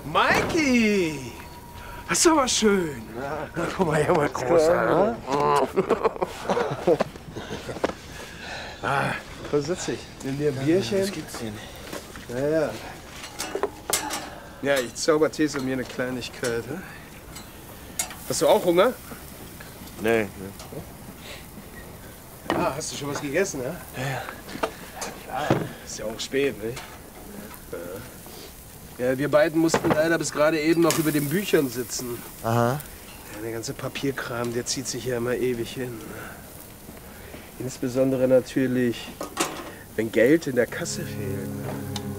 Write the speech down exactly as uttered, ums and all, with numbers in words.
Mikey! Das ist aber schön. Na, guck mal her, mal Großer. Ah, wo sitze ich? Nimm dir ein Bierchen? Das gibt's hier nicht. Ja, ja. Ja, ich Zauberthese mir eine Kleinigkeit. Hm? Hast du auch Hunger? Nee. Ah, hast du schon was gegessen, ja? Ja, ja. Klar, ist ja auch spät, ne? Ja. Ja, wir beiden mussten leider bis gerade eben noch über den Büchern sitzen. Aha. Ja, der ganze Papierkram, der zieht sich ja immer ewig hin. Insbesondere natürlich, wenn Geld in der Kasse fehlt.